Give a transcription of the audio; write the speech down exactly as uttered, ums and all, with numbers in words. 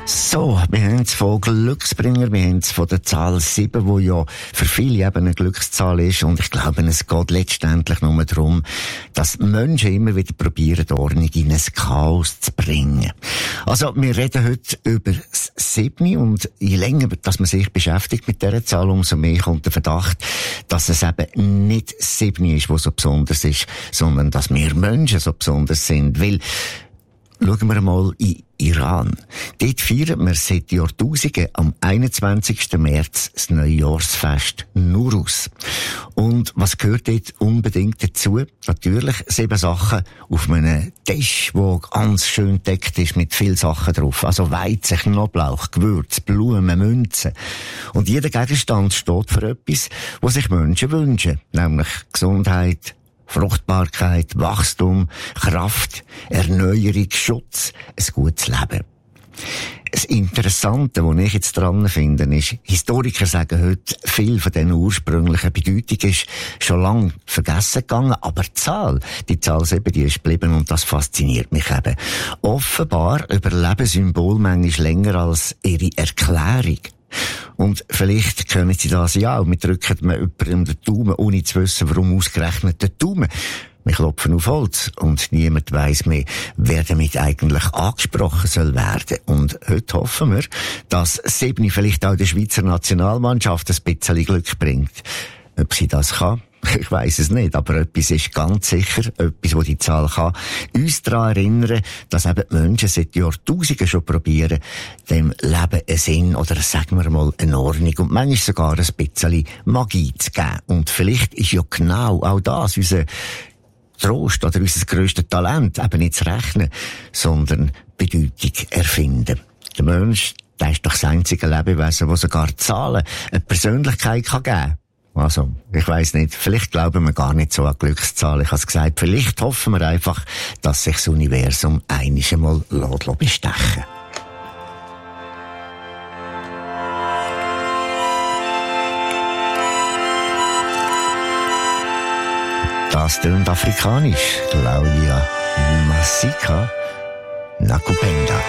So, wir haben es von Glücksbringer, wir haben es von der Zahl sieben, die ja für viele eben eine Glückszahl ist. Und ich glaube, es geht letztendlich nur darum, dass Menschen immer wieder probieren, die Ordnung in ein Chaos zu bringen. Also, wir reden heute über das sieben und je länger dass man sich beschäftigt mit dieser Zahl, umso mehr kommt der Verdacht, dass es eben nicht sieben ist, was so besonders ist, sondern dass wir Menschen so besonders sind. Weil, schauen wir mal in Iran. Dort feiern wir seit Jahrtausenden am einundzwanzigsten März das Neujahrsfest Nuruz. Und was gehört dort unbedingt dazu? Natürlich sieben Sachen auf einem Tisch, der ganz schön deckt ist mit vielen Sachen drauf. Also Weizen, Knoblauch, Gewürz, Blumen, Münzen. Und jeder Gegenstand steht für etwas, was sich Menschen wünschen. Nämlich Gesundheit, Fruchtbarkeit, Wachstum, Kraft, Erneuerung, Schutz, ein gutes Leben. Das Interessante, was ich jetzt dran finde, ist, Historiker sagen heute, viel von diesen ursprünglichen Bedeutung ist schon lange vergessen gegangen, aber die Zahl, die Zahl sieben, die ist geblieben und das fasziniert mich eben. Offenbar überleben Symbole manchmal länger als ihre Erklärung. Und vielleicht können Sie das ja auch. Wir drücken mir jemandem den Daumen, ohne zu wissen, warum ausgerechnet der Daumen. Wir klopfen auf Holz und niemand weiss mehr, wer damit eigentlich angesprochen soll werden. Und heute hoffen wir, dass sieben vielleicht auch der Schweizer Nationalmannschaft ein bisschen Glück bringt. Ob sie das kann? Ich weiss es nicht, aber etwas ist ganz sicher, etwas, wo die Zahl kann, uns daran erinnern, dass eben die Menschen seit Jahrtausenden schon probieren, dem Leben einen Sinn oder sagen wir mal eine Ordnung und manchmal sogar ein bisschen Magie zu geben. Und vielleicht ist ja genau auch das unser Trost oder unser grösstes Talent, eben nicht zu rechnen, sondern Bedeutung erfinden. Der Mensch, der ist doch das einzige Lebewesen, das sogar Zahlen eine Persönlichkeit kann geben kann. Also, ich weiss nicht, vielleicht glauben wir gar nicht so an Glückszahlen. Ich habe es gesagt, vielleicht hoffen wir einfach, dass sich das Universum einiges Mal bestechen lässt. Das tönt afrikanisch. Claudia Masika Nakupenda.